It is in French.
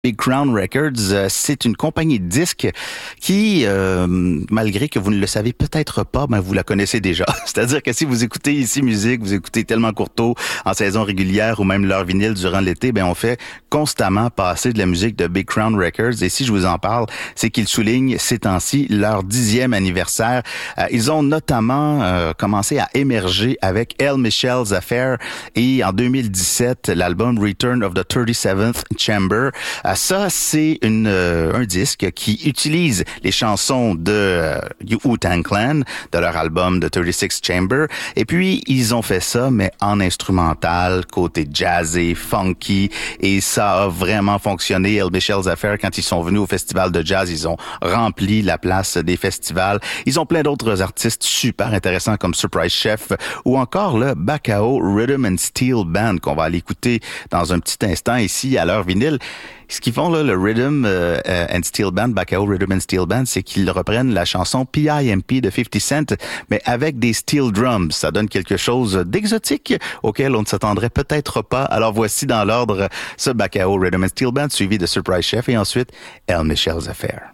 Big Crown Records, c'est une compagnie de disques qui, malgré que vous ne le savez peut-être pas, ben vous la connaissez déjà. C'est-à-dire que si vous écoutez ici musique, vous écoutez Tellement Courteau en saison régulière ou même leur vinyle durant l'été, ben on fait constamment passer de la musique de Big Crown Records. Et si je vous en parle, c'est qu'ils soulignent ces temps-ci leur 10e anniversaire. Ils ont notamment commencé à émerger avec El Michel's Affair et en 2017, l'album Return of the 37th Chamber. Ça, c'est un disque qui utilise les chansons de Wu-Tang Clan, de leur album The 36th Chamber. Et puis, ils ont fait ça, mais en instrumental, côté jazzé, funky. Et ça a vraiment fonctionné. El Michel's Affair, quand ils sont venus au festival de jazz, ils ont rempli la place des festivals. Ils ont plein d'autres artistes super intéressants comme Surprise Chef ou encore le Bacao Rhythm and Steel Band qu'on va aller écouter dans un petit instant ici à leur vinyle. Ce qu'ils font là, le Rhythm and Steel Band, Bacao Rhythm and Steel Band, c'est qu'ils reprennent la chanson P.I.M.P. de 50 Cent, mais avec des steel drums. Ça donne quelque chose d'exotique auquel on ne s'attendrait peut-être pas. Alors voici dans l'ordre ce Bacao Rhythm and Steel Band suivi de Surprise Chef et ensuite El Michel's Affair.